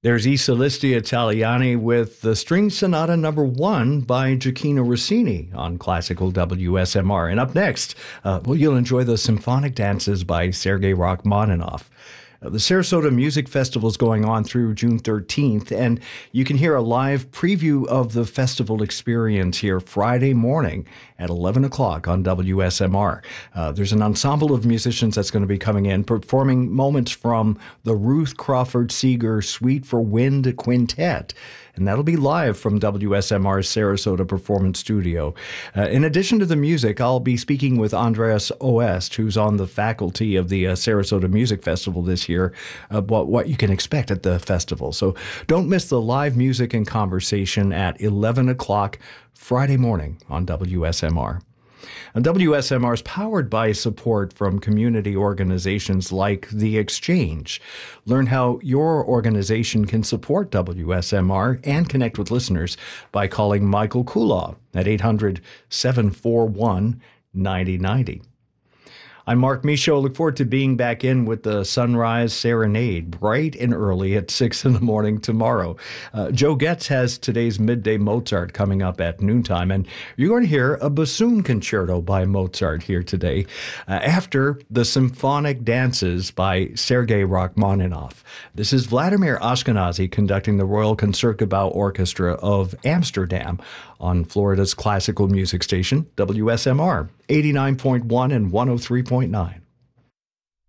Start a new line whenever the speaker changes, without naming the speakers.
There's I Solisti Italiani with the String Sonata No. 1 by Gioachino Rossini on classical WSMR. And up next, you'll enjoy the Symphonic Dances by Sergei Rachmaninoff. The Sarasota Music Festival is going on through June 13th, and you can hear a live preview of the festival experience here Friday morning at 11 o'clock on WSMR. There's an ensemble of musicians that's going to be coming in, performing moments from the Ruth Crawford Seeger Suite for Wind Quintet. And that'll be live from WSMR's Sarasota Performance Studio. In addition to the music, I'll be speaking with Andreas Oest, who's on the faculty of the Sarasota Music Festival this year, about what you can expect at the festival. So don't miss the live music and conversation at 11 o'clock Friday morning on WSMR. And WSMR is powered by support from community organizations like The Exchange. Learn how your organization can support WSMR and connect with listeners by calling Michael Kulaw at 800-741-9090. I'm Mark Michaud. Look forward to being back in with the Sunrise Serenade bright and early at 6 in the morning tomorrow. Joe Getz has today's Midday Mozart coming up at noontime, and you're going to hear a bassoon concerto by Mozart here today after the Symphonic Dances by Sergei Rachmaninoff. This is Vladimir Ashkenazy conducting the Royal Concertgebouw Orchestra of Amsterdam on Florida's classical music station, WSMR, 89.1 and 103.9.